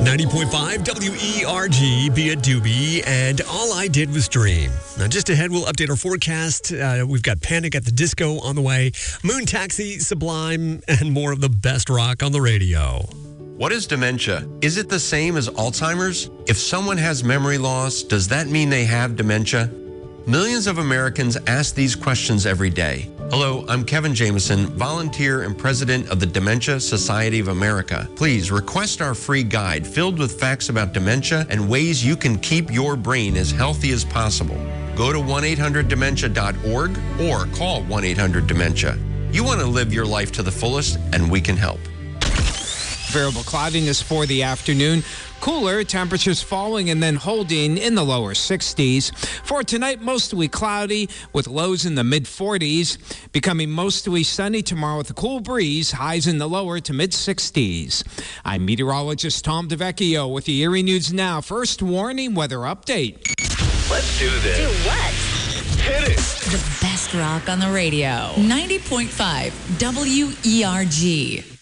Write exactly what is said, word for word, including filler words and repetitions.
ninety point five W E R G, be it Doobie, and All I Did Was Dream. Now, just ahead, we'll update our forecast. Uh, we've got Panic at the Disco on the way, Moon Taxi, Sublime, and more of the best rock on the radio. What is dementia? Is it the same as Alzheimer's? If someone has memory loss, does that mean they have dementia? Millions of Americans ask these questions every day. Hello, I'm Kevin Jameson, volunteer and president of the Dementia Society of America. Please request our free guide filled with facts about dementia and ways you can keep your brain as healthy as possible. Go to one eight hundred dementia dot org or call one eight hundred dementia. You want to live your life to the fullest, and we can help. Variable cloudiness for the afternoon. Cooler, temperatures falling and then holding in the lower sixties. For tonight, mostly cloudy with lows in the mid forties. Becoming mostly sunny tomorrow with a cool breeze, highs in the lower to mid sixties. I'm meteorologist Tom DeVecchio with the Erie News Now. First warning weather update. Let's do this. Do what? Hit it. The best rock on the radio. ninety point five W E R G.